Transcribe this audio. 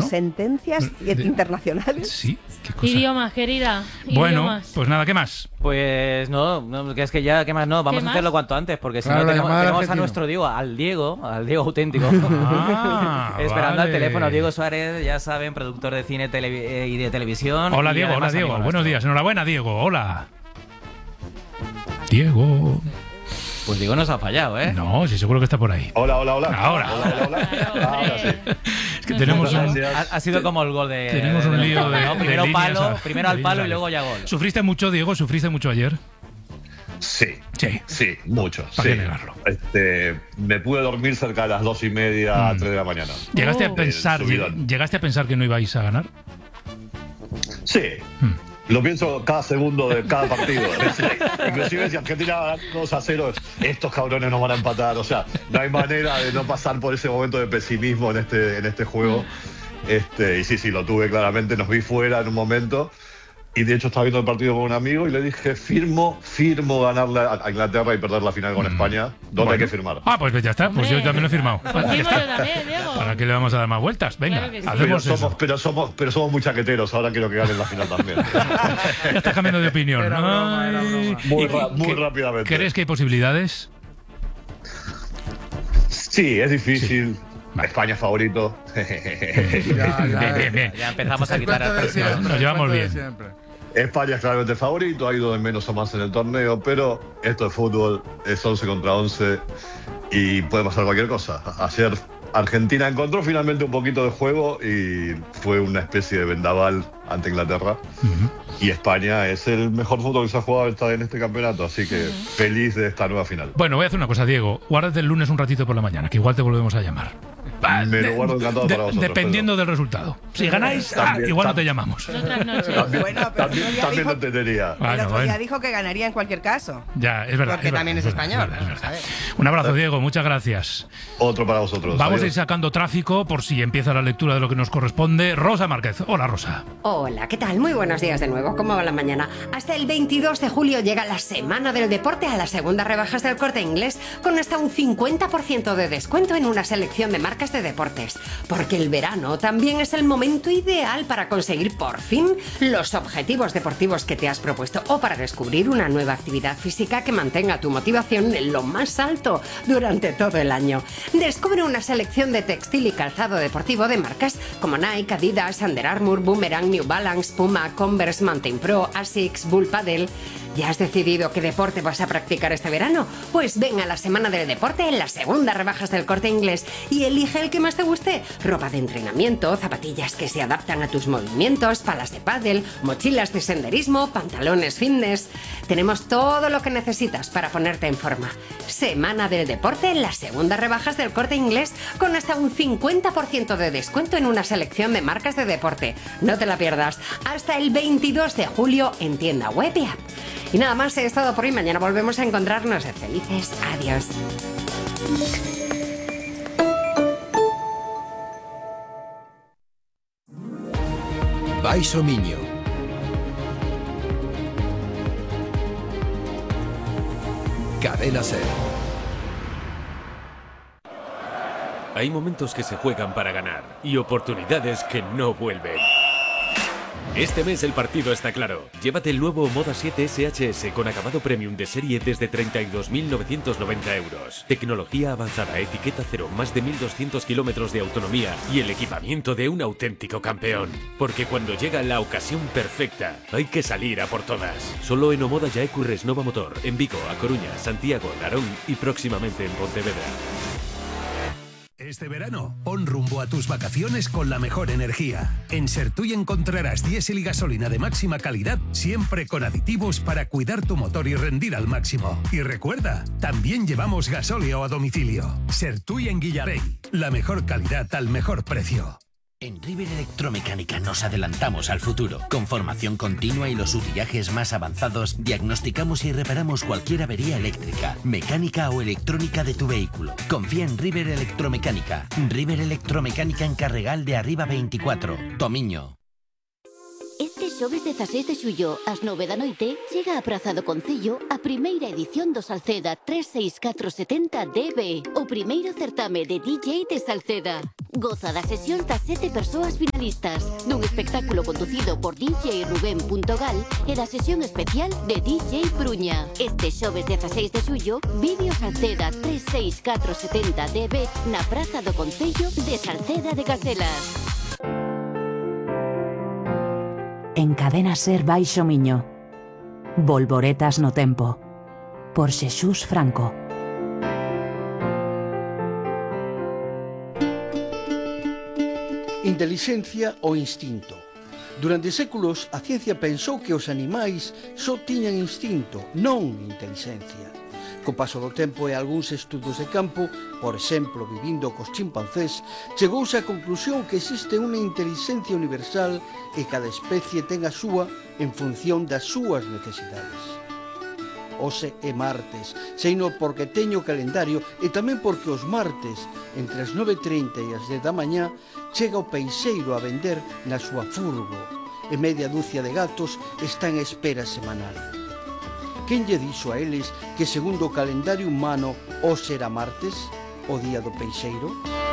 ¿no? Sentencias internacionales. Sí, qué cosa. Idiomas, querida. Bueno, idiomas. pues nada, ¿qué más? Pues no, que es que ya, ¿qué más no? Vamos a hacerlo cuanto antes, porque si Claro, no la tenemos llamada a argentino. nuestro Diego, al Diego auténtico. Esperando vale. al teléfono. Diego Suárez, ya saben, productor de cine y de televisión. Hola, y Diego, además amigo Buenos nuestro. días, enhorabuena, Diego, hola. Diego. Pues Diego nos ha fallado, ¿eh? No, sí, seguro que está por ahí. Hola. Ahora. Ahora sí. Es que tenemos un... Ha sido como el gol de... Tenemos un lío de... ¿no? de Primero líneas palo, primero al palo y líneas. luego ya gol. ¿Sufriste mucho, Diego? ¿Sufriste mucho ayer? Sí, Sí. mucho. ¿Para qué Sí. negarlo? Me pude dormir cerca de las 2:30, 3 de la mañana. ¿Llegaste Oh. a pensar, subidón. llegaste a pensar que no ibais a ganar? Sí. Lo pienso cada segundo de cada partido. Inclusive si Argentina va 2-0, estos cabrones nos van a empatar. O sea, no hay manera de no pasar por ese momento de pesimismo en este juego. Y sí, lo tuve claramente. Nos vi fuera en un momento. Y de hecho estaba viendo el partido con un amigo y le dije, firmo ganarle a Inglaterra y perder la final con España. ¿Dónde hay que firmar? Ah, pues ya está, pues yo también lo he firmado. Pues Ya firmo está. yo también, Diego. ¿Para qué le vamos a dar más vueltas? Venga, Claro que sí. hacemos eso. Pero somos muy chaqueteros. Ahora quiero que ganen la final también. Ya estás cambiando de opinión. Era broma, era broma. Muy rápidamente. ¿Crees que hay posibilidades? Sí, es difícil. Vale. España favorito. Bien. Ya empezamos a El quitar cuento al de siempre, Nos el llevamos cuento de bien. siempre. España es claramente favorito, ha ido de menos a más en el torneo, pero esto es fútbol, es 11 contra 11 y puede pasar cualquier cosa. Ayer Argentina encontró finalmente un poquito de juego y fue una especie de vendaval ante Inglaterra. Y España es el mejor fútbol que se ha jugado en este campeonato, así que feliz de esta nueva final. Bueno, voy a hacer una cosa, Diego. Guárdate el lunes un ratito por la mañana, que igual te volvemos a llamar. Me lo guardo encantado para vosotros. Dependiendo del resultado. Si ganáis, igual no te llamamos. Otras noches. Bueno, pero También dijo, lo entendería. el otro Bueno. día dijo que ganaría en cualquier caso. Ya, es verdad. Porque es verdad, también es verdad, español. es verdad. ¿Sabes? Un abrazo, Diego. Muchas gracias. Otro para vosotros. Vamos a Adiós. ir sacando tráfico por si empieza la lectura de lo que nos corresponde. Rosa Márquez. Hola, Rosa. Hola, ¿qué tal? Muy buenos días de nuevo. ¿Cómo va la mañana? Hasta el 22 de julio llega la Semana del Deporte a las segundas rebajas del Corte Inglés con hasta un 50% de descuento en una selección de marcas de deportes. Porque el verano también es el momento ideal para conseguir por fin los objetivos deportivos que te has propuesto o para descubrir una nueva actividad física que mantenga tu motivación en lo más alto durante todo el año. Descubre una selección de textil y calzado deportivo de marcas como Nike, Adidas, Under Armour, Boomerang, New Balance, Puma, Converse, Mountain Pro, Asics, Bull Paddle. ¿Ya has decidido qué deporte vas a practicar este verano? Pues ven a la Semana del Deporte en las segundas rebajas del Corte Inglés y elige el que más te guste. Ropa de entrenamiento, zapatillas que se adaptan a tus movimientos, palas de pádel, mochilas de senderismo, pantalones fitness. Tenemos todo lo que necesitas para ponerte en forma. Semana del Deporte en las segundas rebajas del Corte Inglés con hasta un 50% de descuento en una selección de marcas de deporte. No te la pierdas. Hasta el 22 de julio en tienda web y app. Y nada más, he estado por hoy. Mañana volvemos a encontrarnos. Sed felices. Adiós. Baixo Miño. Cadena Ser. Hay momentos que se juegan para ganar y oportunidades que no vuelven. Este mes el partido está claro. Llévate el nuevo Moda 7 SHS con acabado premium de serie desde 32.990 euros. Tecnología avanzada, etiqueta cero, más de 1.200 kilómetros de autonomía y el equipamiento de un auténtico campeón. Porque cuando llega la ocasión perfecta, hay que salir a por todas. Solo en Omoda Yaecu Resnova Motor, en Vigo, A Coruña, Santiago, Narón y próximamente en Pontevedra. Este verano, pon rumbo a tus vacaciones con la mejor energía. En Sertuy encontrarás diésel y gasolina de máxima calidad, siempre con aditivos para cuidar tu motor y rendir al máximo. Y recuerda, también llevamos gasóleo a domicilio. Sertuy en Guillarey, la mejor calidad al mejor precio. En River Electromecánica nos adelantamos al futuro. Con formación continua y los utillajes más avanzados, diagnosticamos y reparamos cualquier avería eléctrica, mecánica o electrónica de tu vehículo. Confía en River Electromecánica. River Electromecánica en Carregal de Arriba 24, Tomiño. Este xoves 16 de xullo, ás 9 da noite, chega a Praza do Concello a primeira edición do Salceda 36470 DB, o primeiro certame de DJ de Salceda. Goza das sesións das 7 persoas finalistas, dun espectáculo conducido por DJ Rubén.gal e da sesión especial de DJ Bruña. Este xoves 16 de xullo, vive o Salceda 36470 DB na Praza do Concello de Salceda de Caselas. En Cadena Ser Baixo Miño. Volvoretas no tempo. Por Xesús Franco. Intelixencia ou instinto. Durante séculos, a ciencia pensou que os animais só tiñan instinto, non intelixencia. Co paso do tempo e algúns estudos de campo, por exemplo, vivindo cos chimpancés, chegouse á conclusión que existe unha intelixencia universal e cada especie ten a súa en función das súas necesidades. Hoxe é martes, seino porque teño calendario e tamén porque os martes, entre as 9:30 e as 10 da mañá, chega o peixeiro a vender na súa furgo e media dúcia de gatos está en espera semanal. Quen lle dixo a eles que segundo o calendario humano hoxe era martes, o día do peixeiro?